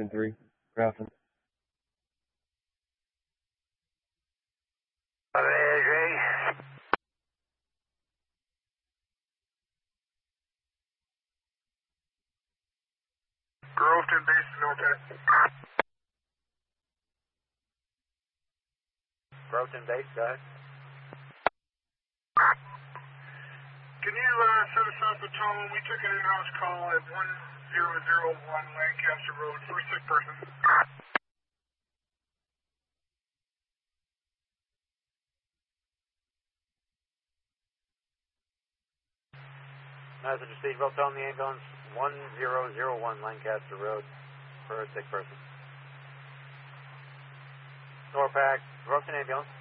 Engine 3, Grafton. Groveton base to NORPAD. Groveton base, go ahead. Can you set us up a tone? We took an in-house call at 1001 Lancaster Road for a sick person. Message received, well, tone the ambulance 1001 Lancaster Road for a sick person. NORPAC, Groveton ambulance.